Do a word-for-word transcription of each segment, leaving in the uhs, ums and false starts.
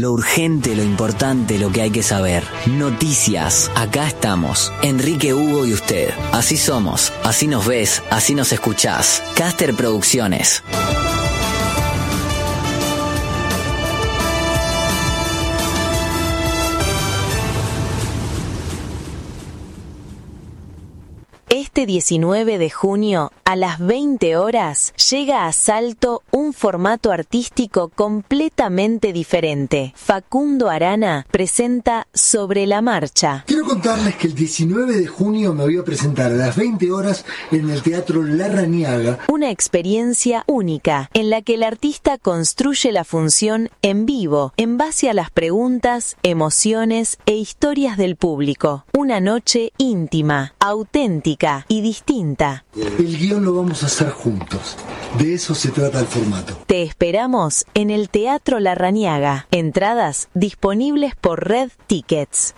Lo urgente, lo importante, lo que hay que saber. Noticias. Acá estamos. Enrique, Hugo y usted. Así somos. Así nos ves. Así nos escuchás. Caster Producciones. Este diecinueve de junio, a las veinte horas, llega a Salto un formato artístico completamente diferente. Facundo Arana presenta Sobre la Marcha. Quiero contarles que el diecinueve de junio me voy a presentar a las veinte horas en el Teatro Larrañaga. Una experiencia única, en la que el artista construye la función en vivo, en base a las preguntas, emociones e historias del público. Una noche íntima, auténtica y distinta. El guión lo vamos a hacer juntos. De eso se trata el formato. Te esperamos en el Teatro Larrañaga. Entradas disponibles por Red Tickets.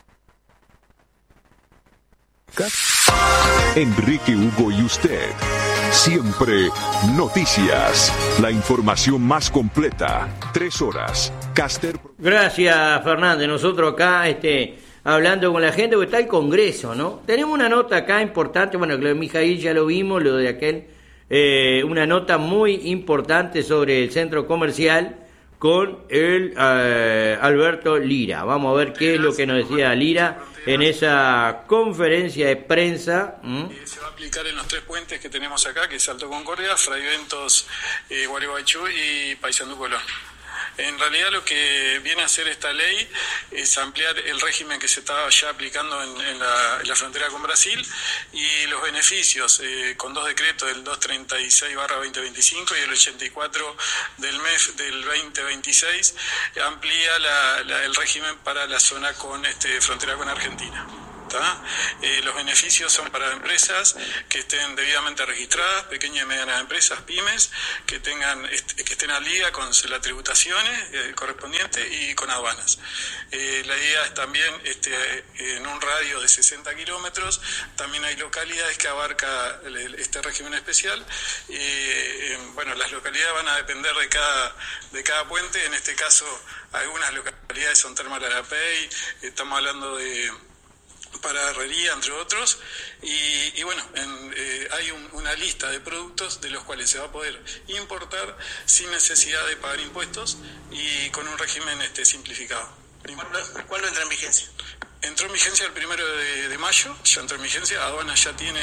Enrique, Hugo y usted. Siempre noticias. La información más completa. Tres horas. Caster. Gracias, Fernández. Nosotros acá, este... hablando con la gente, porque está el Congreso, ¿no? Tenemos una nota acá importante, bueno, lo de Mijail ya lo vimos, lo de aquel, eh, una nota muy importante sobre el centro comercial con el eh, Alberto Lira. Vamos a ver qué es lo que nos decía Lira en esa conferencia de prensa. ¿Mm? Se va a aplicar en los tres puentes que tenemos acá, que es Alto Concordia, Fray Ventos, eh, Gualeguaychú y Paysandú Colón. En realidad lo que viene a hacer esta ley es ampliar el régimen que se estaba ya aplicando en, en, la, en la frontera con Brasil y los beneficios eh, con dos decretos, el doscientos treinta y seis barra veinte veinticinco y el ochenta y cuatro del M E F del veinte veintiséis, amplía la, la, el régimen para la zona con este, frontera con Argentina. Eh, los beneficios son para empresas que estén debidamente registradas, pequeñas y medianas empresas, pymes, que tengan que estén al día con las tributaciones eh, correspondientes y con aduanas. Eh, la idea es también, este, en un radio de sesenta kilómetros, también hay localidades que abarca el, este régimen especial. Eh, bueno, las localidades van a depender de cada, de cada puente. En este caso, algunas localidades son Termal Arapey, estamos hablando de para herrería, entre otros, y, y bueno, en, eh, hay un, una lista de productos de los cuales se va a poder importar sin necesidad de pagar impuestos y con un régimen este, simplificado. ¿Cuándo, ¿Cuándo entra en vigencia? Entró en vigencia el primero de, de mayo, ya entró en vigencia, aduana ya tiene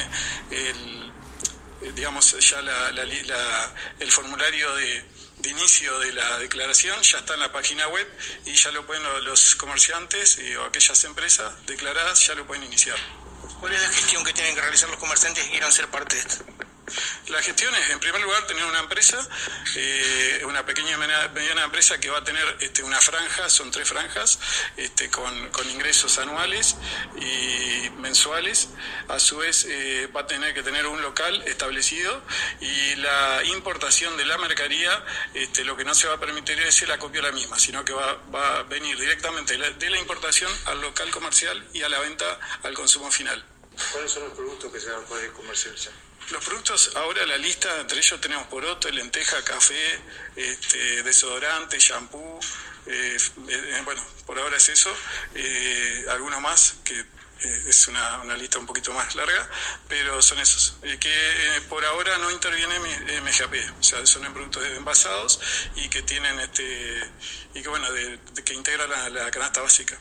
el, digamos, ya la, la, la, el formulario de de inicio de la declaración, ya está en la página web y ya lo pueden los comerciantes eh, o aquellas empresas declaradas, ya lo pueden iniciar. ¿Cuál es la gestión que tienen que realizar los comerciantes que quieran ser parte de esto? La gestión es, en primer lugar, tener una empresa, eh, una pequeña y mediana empresa que va a tener este, una franja, son tres franjas, este, con, con ingresos anuales y mensuales. A su vez, eh, va a tener que tener un local establecido y la importación de la mercadería, este, lo que no se va a permitir es el acopio de la misma, sino que va, va a venir directamente de la, de la importación al local comercial y a la venta al consumo final. ¿Cuáles son los productos que se van a poder comercializar? Los productos, ahora la lista, entre ellos tenemos poroto, lenteja, café, este, desodorante, shampoo, eh, eh, bueno, por ahora es eso, eh, alguno más que eh, es una, una lista un poquito más larga, pero son esos, eh, que eh, por ahora no interviene M G A P, o sea, son productos envasados y que tienen, este, y que bueno, de, de, que integra la, la canasta básica.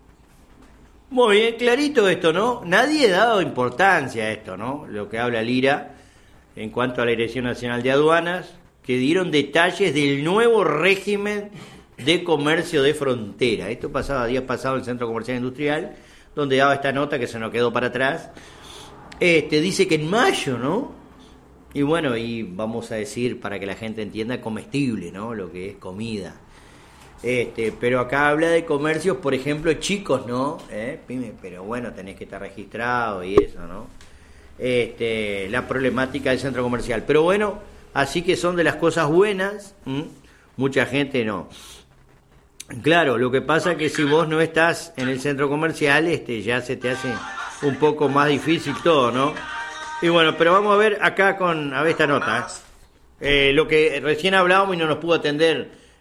Muy bien, clarito esto, ¿no? Nadie ha dado importancia a esto, ¿no? Lo que habla Lira en cuanto a la Dirección Nacional de Aduanas, que dieron detalles del nuevo régimen de comercio de frontera. Esto pasaba días pasados en el Centro Comercial Industrial, donde daba esta nota que se nos quedó para atrás. Este dice que en mayo, ¿no? Y bueno, y vamos a decir, para que la gente entienda, comestible, ¿no? Lo que es comida. Este, pero acá habla de comercios, por ejemplo, chicos, ¿no? ¿Eh? Pero bueno, tenés que estar registrado y eso, ¿no? Este, la problemática del centro comercial. Pero bueno, así que son de las cosas buenas. ¿m? Mucha gente no. Claro, lo que pasa es que si vos no estás en el centro comercial, este, ya se te hace un poco más difícil todo, ¿no? Y bueno, pero vamos a ver acá con, a ver esta nota. ¿eh? Eh, lo que recién hablábamos y no nos pudo atender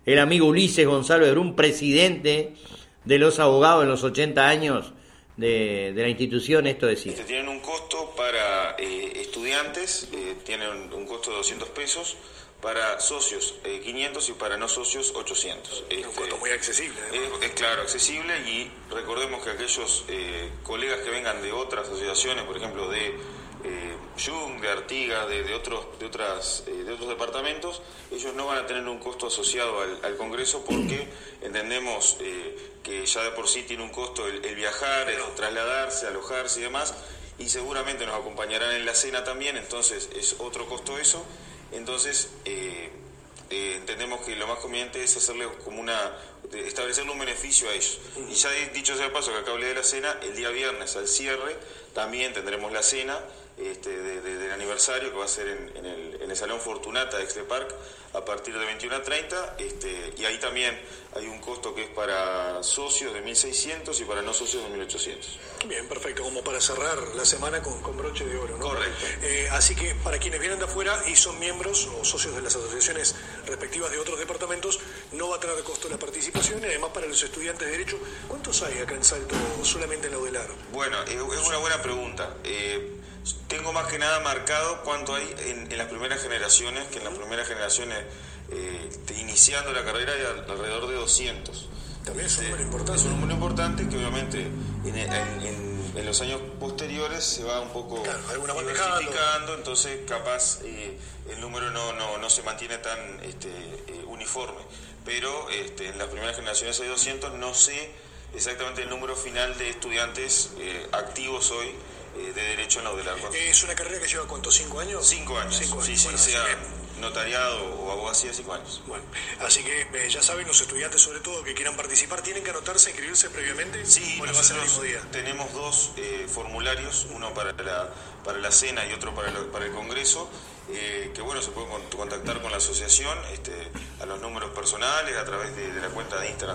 el amigo Ulises Gonzalo de Brum, presidente de los abogados en los ochenta años de, de la institución, esto decía. Este, tienen un costo para eh, estudiantes, eh, tienen un, un costo de doscientos pesos, para socios eh, quinientos y para no socios ochocientos. Este, un costo muy accesible. Es, es claro, accesible, y recordemos que aquellos eh, colegas que vengan de otras asociaciones, por ejemplo de eh, Jung, de Artigas, de, de otros de otras eh, de otros departamentos, ellos no van a tener un costo asociado al, al Congreso, porque entendemos eh, que ya de por sí tiene un costo el, el viajar, el trasladarse, alojarse y demás, y seguramente nos acompañarán en la cena también, entonces es otro costo eso. Entonces, eh, eh, entendemos que lo más conveniente es hacerle como una, establecerle un beneficio a ellos. Y ya he dicho sea de paso, que acá hablé de la cena, el día viernes al cierre también tendremos la cena este, de, de, del aniversario, que va a ser en, en, el, en el Salón Fortunata de Exle Park a partir de veintiuno a treinta, este, y ahí también hay un costo que es para socios de mil seiscientos y para no socios de mil ochocientos. Bien, perfecto, como para cerrar la semana con, con broche de oro, ¿no? Correcto. Eh, así que para quienes vienen de afuera y son miembros o socios de las asociaciones respectivas de otros departamentos, no va a tener costo la participación, y además para los estudiantes de Derecho, ¿cuántos hay acá en Salto solamente en la UDELAR? Bueno, es una buena pregunta. Eh, tengo más que nada marcado cuánto hay en, en las primeras generaciones, que en las primeras generaciones eh, iniciando la carrera hay alrededor de doscientos. También es un número importante. Es un número importante que obviamente en, en, en, en los años posteriores se va un poco claro, diversificando, entonces capaz eh, el número no, no, no se mantiene tan este, eh, uniforme. Pero este, en las primeras generaciones hay doscientos, no sé exactamente el número final de estudiantes eh, activos hoy eh, de Derecho en la UDELAR. ¿Es una carrera que lleva cuántos? ¿Cinco años? Cinco años, Cinco años. sí, sí, bueno, sea notariado o abogacía, cinco años. Bueno, así que eh, ya saben, los estudiantes sobre todo que quieran participar, ¿tienen que anotarse, inscribirse previamente? Sí, bueno, va a ser el mismo día. Tenemos dos eh, formularios, uno para la, para la cena y otro para, lo, para el Congreso, eh, que bueno, se pueden contactar con la asociación este, a los números personales, a través de, de la cuenta de Instagram